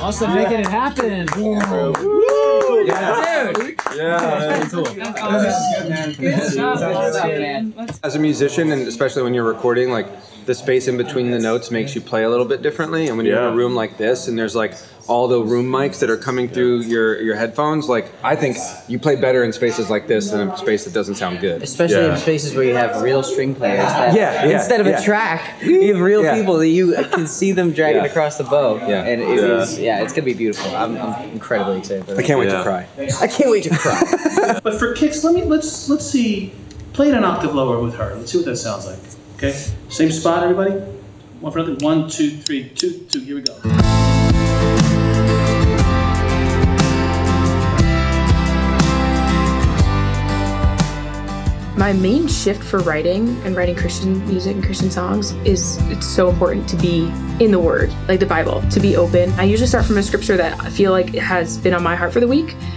Also making it happen. Yeah. Dude. Yeah. That's cool. Good job, man. As a musician, and especially when you're recording, like the space in between the notes makes you play a little bit differently. And when you're in a room like this, and there's like all the room mics that are coming through your headphones, like I think you play better in spaces like this than a space that doesn't sound good. Especially in spaces where you have real string players that instead of a track, you have real people that you can see them dragging across the bow. Yeah. And it's gonna be beautiful. I'm incredibly excited for that. I can't wait to cry. I can't wait to cry. But for kicks, let's see. Play it an octave lower with her. Let's see what that sounds like. Okay, same spot, everybody. One for nothing. 1, 2, 3, 2, 2. Here we go. My main shift for writing and writing Christian music and Christian songs is it's so important to be in the Word, like the Bible, to be open. I usually start from a scripture that I feel like has been on my heart for the week,